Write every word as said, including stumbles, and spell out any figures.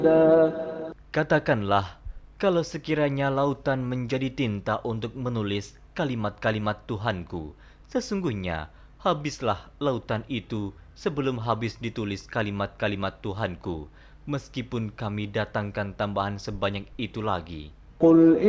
Katakanlah, kalau sekiranya lautan menjadi tinta untuk menulis kalimat-kalimat Tuhanku, sesungguhnya habislah lautan itu sebelum habis ditulis kalimat-kalimat Tuhanku, meskipun kami datangkan tambahan sebanyak itu lagi. قل